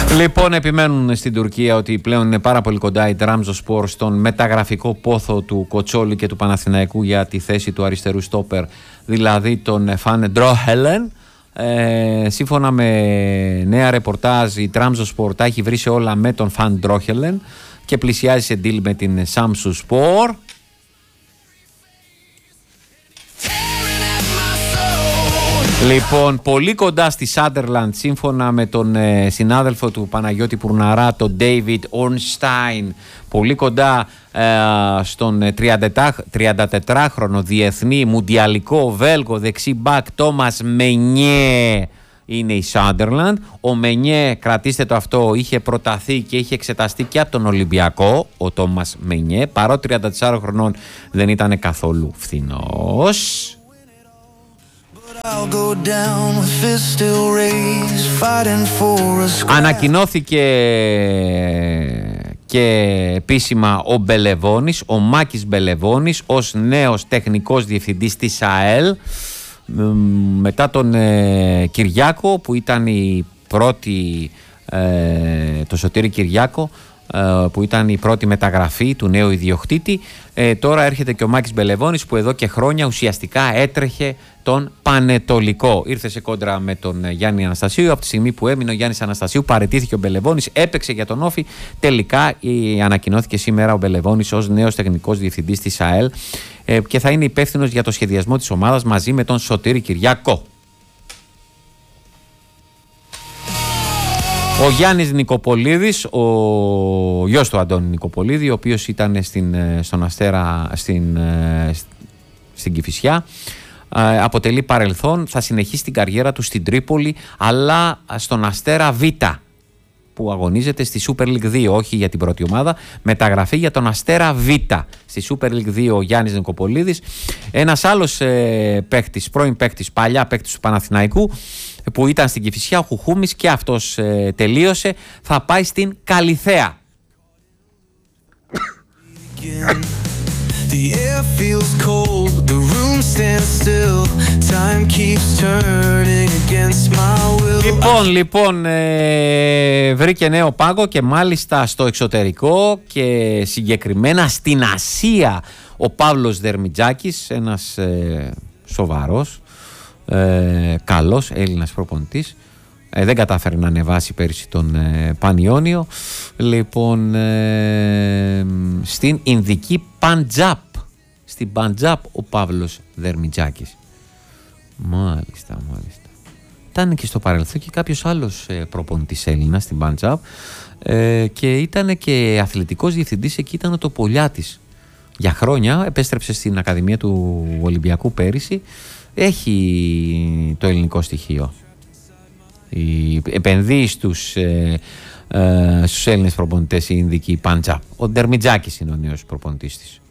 Λοιπόν, επιμένουν στην Τουρκία ότι πλέον είναι πάρα πολύ κοντά η Trabzonspor στον μεταγραφικό πόθο του Κοτσόλη και του Παναθηναϊκού για τη θέση του αριστερού στόπερ, δηλαδή τον Φαν Ντρόχελεν. Σύμφωνα με νέα ρεπορτάζ, η Trabzonspor τα έχει βρει σε όλα με τον Φαν Ντρόχελεν και πλησιάζει σε deal με την Samsunspor. Λοιπόν, πολύ κοντά στη Sunderland, σύμφωνα με τον συνάδελφο του Παναγιώτη Πουρναρά, τον David Ornstein, πολύ κοντά στον 34χρονο διεθνή μουντιαλικό Βέλγο δεξί μπακ Τόμας Μενιέ είναι η Sunderland. Ο Μενιέ, κρατήστε το αυτό, είχε προταθεί και είχε εξεταστεί και από τον Ολυμπιακό, ο Τόμας Μενιέ, παρότι 34 χρονών δεν ήταν καθόλου φθηνός. Ανακοινώθηκε και επίσημα ο Μπελεβώνης, ο Μάκης Μπελεβώνης ως νέος τεχνικός διευθυντής της ΑΕΛ, μετά τον Κυριάκο που ήταν η πρώτη, το Σωτήρη Κυριάκο, που ήταν η πρώτη μεταγραφή του νέου ιδιοκτήτη. Τώρα έρχεται και ο Μάκης Μπελεβώνης που εδώ και χρόνια ουσιαστικά έτρεχε τον Πανετολικό. Ήρθε σε κόντρα με τον Γιάννη Αναστασίου. Από τη στιγμή που έμεινε ο Γιάννης Αναστασίου, παραιτήθηκε ο Μπελεβώνης, έπαιξε για τον Όφη. Τελικά ανακοινώθηκε σήμερα ο Μπελεβώνης ως νέος τεχνικός διευθυντής της ΑΕΛ και θα είναι υπεύθυνος για το σχεδιασμό της ομάδας μαζί με τον Σωτήρη Κυριάκο. Ο Γιάννης Νικοπολίδης, ο γιος του Αντώνη Νικοπολίδη, ο οποίος ήταν στον Αστέρα, στην Κηφισιά, αποτελεί παρελθόν, θα συνεχίσει την καριέρα του στην Τρίπολη, αλλά στον Αστέρα Β, που αγωνίζεται στη Super League 2, όχι για την πρώτη ομάδα, μεταγραφή για τον Αστέρα Β. Στη Super League 2 ο Γιάννης Νικοπολίδης. Ένας άλλος παίκτης, πρώην παίκτης, παλιά παίκτης του Παναθηναϊκού, που ήταν στην Κηφισιά, ο Χουχούμης, και αυτός τελείωσε, θα πάει στην Καλιθέα. The air feels cold, the room stands still, time keeps turning against my will. Λοιπόν, βρήκε νέο πάγκο και μάλιστα στο εξωτερικό και συγκεκριμένα στην Ασία ο Παύλος Δερμιτζάκης, ένας σοβαρός, καλός Έλληνας προπονητής. Δεν κατάφερε να ανεβάσει πέρυσι τον Πανιόνιο. Λοιπόν, στην Ινδική Παντζάπ. Στην Παντζάπ ο Παύλος Δερμιτζάκης. Μάλιστα. Ήταν και στο παρελθόν και κάποιος άλλος προπονητής Έλληνας στην Παντζάπ και ήταν και αθλητικός διευθυντής εκεί, ήταν ο Τοπολιάτης. Για χρόνια επέστρεψε στην Ακαδημία του Ολυμπιακού πέρυσι. Έχει το ελληνικό στοιχείο. Επενδύει στους Έλληνες προπονητές η Ινδική Παντζάπ. Ο Ντερμιτζάκης είναι ο νέος προπονητής της.